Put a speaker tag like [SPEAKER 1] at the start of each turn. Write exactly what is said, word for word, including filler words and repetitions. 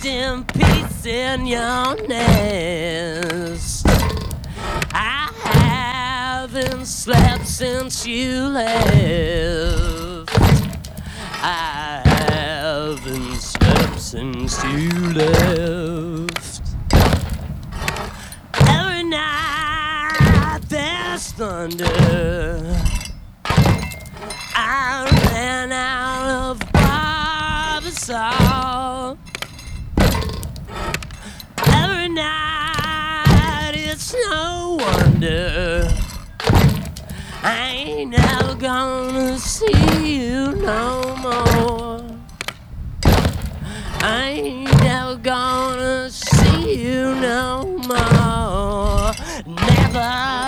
[SPEAKER 1] in peace in your nest. I haven't slept since you left. I haven't slept since you left. Every night there's thunder. I ran out of barbasol. Every night it's no wonder I ain't never gonna see you no more. I ain't never gonna see you no more. Never.